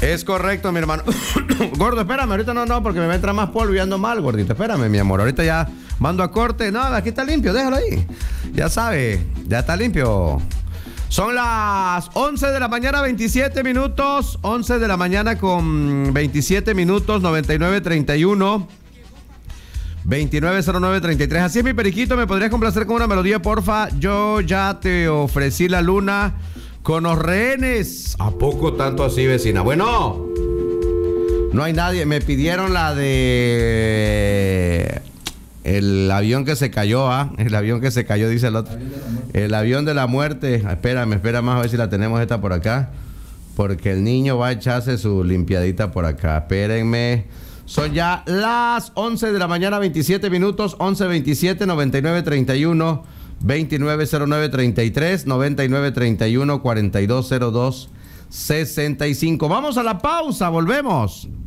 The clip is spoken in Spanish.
Es correcto, mi hermano. Gordo, espérame, ahorita no, porque me va a entrar más polvo y ando mal, gordito. Espérame, mi amor, ahorita ya mando a corte. No, aquí está limpio, déjalo ahí. Ya sabe, ya está limpio. Son las 11 de la mañana, 27 minutos. 11 de la mañana con 27 minutos, 9931. 290933. Así es, mi periquito, ¿me podrías complacer con una melodía, porfa? Yo ya te ofrecí la luna con los rehenes. ¿A poco tanto así, vecina? Bueno, no hay nadie. Me pidieron la de el avión que se cayó, el avión que se cayó, dice el otro. El avión de la muerte. Espera más a ver si la tenemos esta por acá, porque el niño va a echarse su limpiadita por acá. Espérenme. Son ya las 11 de la mañana, 27 minutos, 11:27, 9931, 290933, 9931, 4202, 65. Vamos a la pausa, volvemos.